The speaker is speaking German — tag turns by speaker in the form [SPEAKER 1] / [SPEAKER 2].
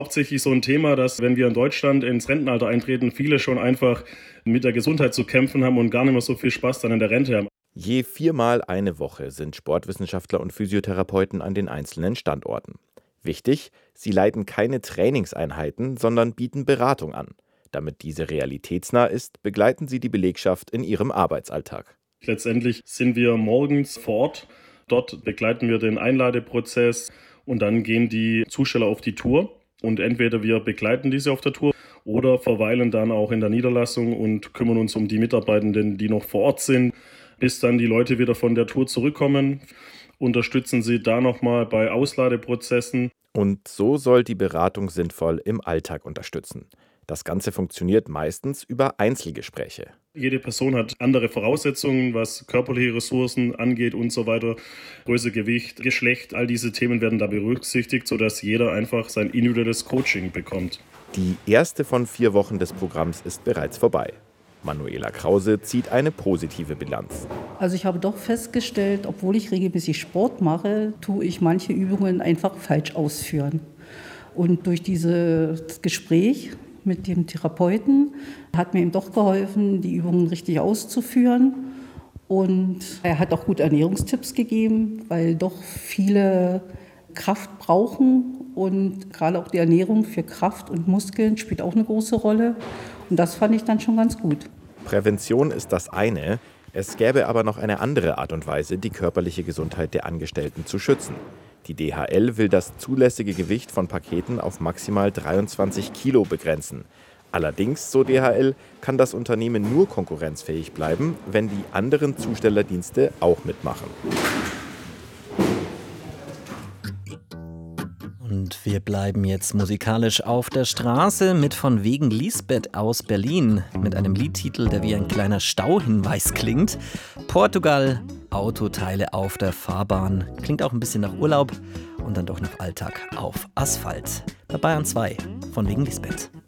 [SPEAKER 1] Hauptsächlich so ein Thema, dass wenn wir in Deutschland ins Rentenalter eintreten, viele schon einfach mit der Gesundheit zu kämpfen haben und gar nicht mehr so viel Spaß dann in der Rente haben.
[SPEAKER 2] Je 4-mal eine Woche sind Sportwissenschaftler und Physiotherapeuten an den einzelnen Standorten. Wichtig, sie leiten keine Trainingseinheiten, sondern bieten Beratung an. Damit diese realitätsnah ist, begleiten sie die Belegschaft in ihrem Arbeitsalltag.
[SPEAKER 1] Letztendlich sind wir morgens vor Ort. Dort begleiten wir den Einladeprozess und dann gehen die Zusteller auf die Tour. Und entweder wir begleiten diese auf der Tour oder verweilen dann auch in der Niederlassung und kümmern uns um die Mitarbeitenden, die noch vor Ort sind, bis dann die Leute wieder von der Tour zurückkommen. Unterstützen sie da nochmal bei Ausladeprozessen.
[SPEAKER 2] Und so soll die Beratung sinnvoll im Alltag unterstützen. Das Ganze funktioniert meistens über Einzelgespräche.
[SPEAKER 1] Jede Person hat andere Voraussetzungen, was körperliche Ressourcen angeht und so weiter. Größe, Gewicht, Geschlecht, all diese Themen werden da berücksichtigt, sodass jeder einfach sein individuelles Coaching bekommt.
[SPEAKER 2] Die erste von 4 Wochen des Programms ist bereits vorbei. Manuela Krause zieht eine positive Bilanz.
[SPEAKER 3] Also ich habe doch festgestellt, obwohl ich regelmäßig Sport mache, tue ich manche Übungen einfach falsch ausführen. Und durch dieses Gespräch mit dem Therapeuten hat mir ihm doch geholfen, die Übungen richtig auszuführen. Und er hat auch gute Ernährungstipps gegeben, weil doch viele Kraft brauchen. Und gerade auch die Ernährung für Kraft und Muskeln spielt auch eine große Rolle. Und das fand ich dann schon ganz gut.
[SPEAKER 2] Prävention ist das eine. Es gäbe aber noch eine andere Art und Weise, die körperliche Gesundheit der Angestellten zu schützen. Die DHL will das zulässige Gewicht von Paketen auf maximal 23 Kilo begrenzen. Allerdings, so DHL, kann das Unternehmen nur konkurrenzfähig bleiben, wenn die anderen Zustellerdienste auch mitmachen.
[SPEAKER 4] Und wir bleiben jetzt musikalisch auf der Straße mit von wegen Lisbeth aus Berlin. Mit einem Liedtitel, der wie ein kleiner Stauhinweis klingt. Portugal, Autoteile auf der Fahrbahn. Klingt auch ein bisschen nach Urlaub und dann doch nach Alltag auf Asphalt. Bei Bayern 2, von wegen Lisbeth.